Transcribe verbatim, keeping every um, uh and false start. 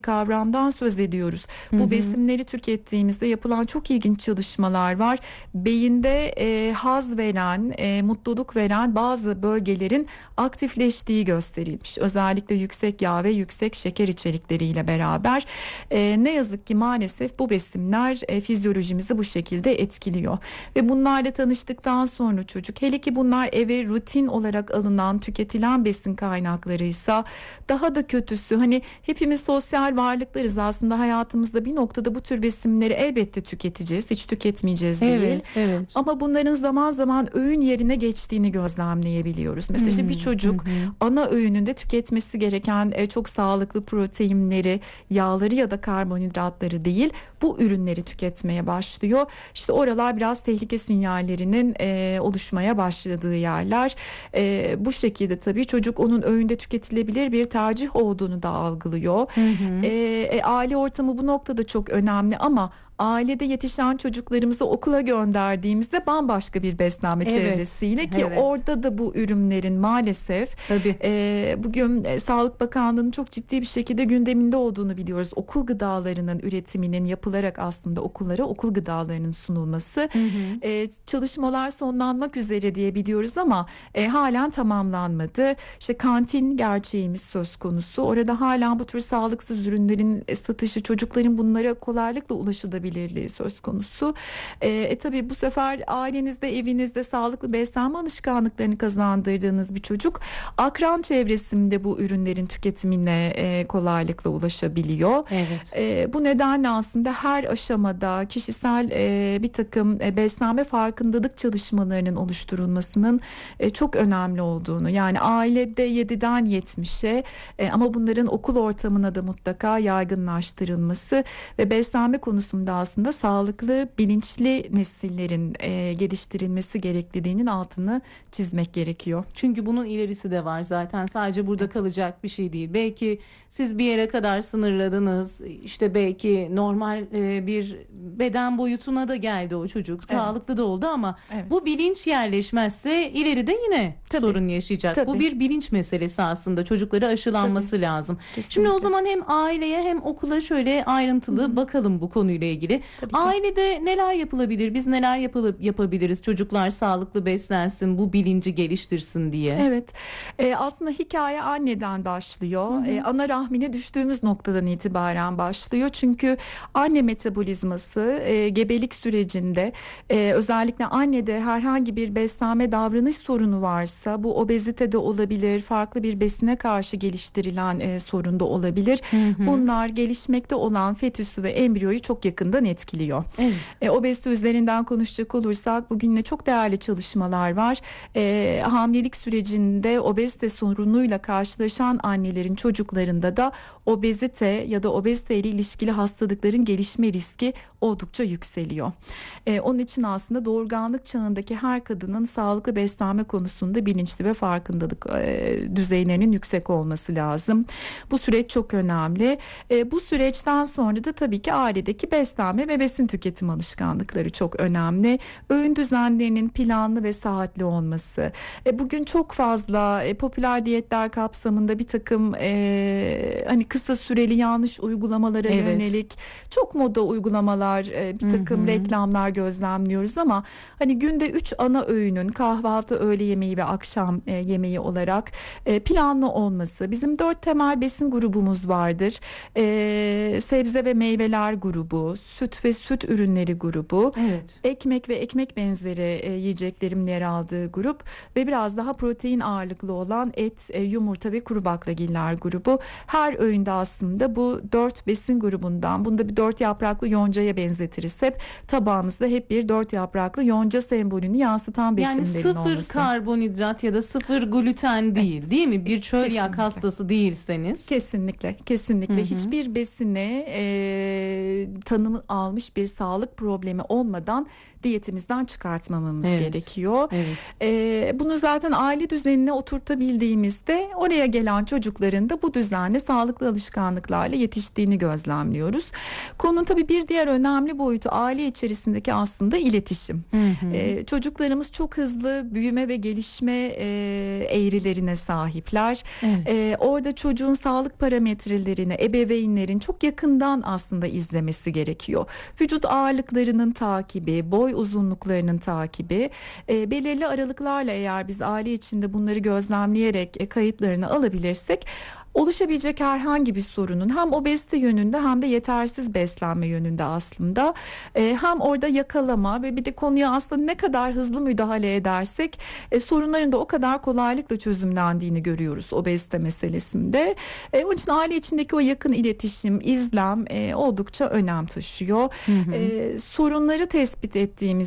kavramdan söz ediyoruz. Hı Bu hı. besinleri tükettiğimizde yapılan çok ilginç çalışmalar var. Beyinde e, haz veren, e, mutluluk veren bazı bölgelerin aktifleştiği gösterilmiş. Özellikle yüksek yağ ve yüksek şeker içerikleriyle beraber. E, ne yazık ki maalesef bu besinler e, fizyolojimizi bu şekilde etkiliyor. Ve bunlarla tanıştıktan sonra çocuk, hele ki bunlar eve rutin olarak alınan, tüketilen besin kaynaklarıysa daha da kötüsü, hani hepimiz sosyal varlıklarız aslında, hayatımızda bir noktada bu tür besinleri elbette tüketeceğiz, hiç tüketmeyeceğiz değil. Evet, evet. Ama bunların zaman zaman öğün yerine geçtiğini gözlemleyebiliyoruz. Mesela işte bir çocuk ana öğününde tüketmesi gereken e, çok sağlıklı proteinleri, yağları ya da karbonhidratları değil, bu ürünleri tüketmeye başlıyor. İşte oralar biraz tehlike sinyallerinin e, oluşmaya başladığı yerler. E, bu şekilde tabii çocuk onun öğünde tüketilebilir bir tercih olduğunu da algılıyor. Hı hı. E, e, aile ortamı bu noktada çok önemli ama ailede yetişen çocuklarımızı okula gönderdiğimizde bambaşka bir beslenme Evet, çevresiyle ki evet. orada da bu ürünlerin maalesef Tabii. e, bugün e, Sağlık Bakanlığı'nın çok ciddi bir şekilde gündeminde olduğunu biliyoruz. Okul gıdalarının üretiminin yapılarak aslında okullara okul gıdalarının sunulması. Hı hı. E, çalışmalar sonlanmak üzere diye biliyoruz ama e, halen tamamlanmadı. İşte kantin gerçeğimiz söz konusu. Orada hala bu tür sağlıksız ürünlerin e, satışı, çocukların bunlara kolaylıkla ulaşılabilirliği söz konusu. E, e tabii bu sefer ailenizde, evinizde sağlıklı beslenme alışkanlıklarını kazandırdığınız bir çocuk akran çevresinde bu ürünlerin tüketimine e, kolaylıkla ulaşabiliyor. Evet. E, bu nedenle aslında her aşamada kişisel e, bir takım e, beslenme farkındalık çalışmalarının oluşturulmasının e, çok önemli olduğunu, yani ailede yediden yetmişe e, ama bunların okul ortamına da mutlaka yaygınlaştırılması ve beslenme konusunda aslında sağlıklı, bilinçli nesillerin e, geliştirilmesi gerekliliğinin altını çizmek gerekiyor. Çünkü bunun ilerisi de var zaten. Sadece burada kalacak bir şey değil. Belki siz bir yere kadar sınırladınız. İşte belki normal e, bir beden boyutuna da geldi o çocuk. Evet. Sağlıklı da oldu ama Evet. bu bilinç yerleşmezse ileride yine Tabii. sorun yaşayacak. Tabii. Bu bir bilinç meselesi aslında. Çocuklara aşılanması lazım. Kesinlikle. Şimdi o zaman hem aileye hem okula şöyle ayrıntılı Hı-hı. bakalım bu konuyla ilgili. Tabii ki. Ailede neler yapılabilir? Biz neler yapıp yapabiliriz? Çocuklar sağlıklı beslensin, bu bilinci geliştirsin diye. Evet, e, aslında hikaye anneden başlıyor. Hı hı. E, ana rahmine düştüğümüz noktadan itibaren başlıyor. Çünkü anne metabolizması e, gebelik sürecinde e, özellikle annede herhangi bir beslenme davranış sorunu varsa, bu obezite de olabilir, farklı bir besine karşı geliştirilen e, sorun da olabilir. Hı hı. Bunlar gelişmekte olan fetüsü ve embriyoyu çok yakından etkiliyor. Evet. E, obezite üzerinden konuşacak olursak bugün de çok değerli çalışmalar var. E, hamilelik sürecinde obezite sorunuyla karşılaşan annelerin çocuklarında da obezite ya da obezite ile ilişkili hastalıkların gelişme riski oldukça yükseliyor. E, onun için aslında doğurganlık çağındaki her kadının sağlıklı beslenme konusunda bilinçli ve farkındalık e, düzeylerinin yüksek olması lazım. Bu süreç çok önemli. E, bu süreçten sonra da tabii ki ailedeki beslenme ve besin tüketim alışkanlıkları çok önemli. Öğün düzenlerinin planlı ve saatli olması. E, bugün çok fazla e, popüler diyetler kapsamında bir takım e, hani kısa süreli yanlış uygulamalara Evet. yönelik çok moda uygulamalar, e, bir takım Hı hı. reklamlar gözlemliyoruz ama hani günde üç ana öğünün kahvaltı, öğle yemeği ve akşam e, yemeği olarak e, planlı olması. Bizim dört temel besin grubumuz vardır. E, sebze ve meyveler grubu, süt ve süt ürünleri grubu, Evet. ekmek ve ekmek benzeri e, yiyeceklerin yer aldığı grup ve biraz daha protein ağırlıklı olan et, e, yumurta ve kuru baklagiller grubu. Her öğünde aslında bu dört besin grubundan, bunu da bir dört yapraklı yoncaya benzetiriz hep. Tabağımızda hep bir dört yapraklı yonca sembolünü yansıtan Yani besinlerin sıfır olması. karbonhidrat ya da sıfır gluten değil, değil mi? Bir çölyak Kesinlikle. hastası değilseniz. Kesinlikle, kesinlikle. Hı hı. Hiçbir besine e, tanımı almış bir sağlık problemi olmadan diyetimizden çıkartmamamız Evet. gerekiyor. Evet. Ee, bunu zaten aile düzenine oturtabildiğimizde oraya gelen çocukların da bu düzenle sağlıklı alışkanlıklarla yetiştiğini gözlemliyoruz. Konunun tabii bir diğer önemli boyutu aile içerisindeki aslında iletişim. Hı hı. Ee, çocuklarımız çok hızlı büyüme ve gelişme e, eğrilerine sahipler. Evet. Ee, orada çocuğun sağlık parametrelerini ebeveynlerin çok yakından aslında izlemesi gerekiyor. Vücut ağırlıklarının takibi, boy uzunluklarının takibi, e, belirli aralıklarla eğer biz aile içinde bunları gözlemleyerek e, kayıtlarını alabilirsek oluşabilecek herhangi bir sorunun hem obezite yönünde hem de yetersiz beslenme yönünde aslında e, hem orada yakalama ve bir de konuya aslında ne kadar hızlı müdahale edersek e, sorunların da o kadar kolaylıkla çözümlendiğini görüyoruz obezite meselesinde. E, onun için aile içindeki o yakın iletişim, izlem e, oldukça önem taşıyor. Hı hı. E, sorunları tespit ettiğimiz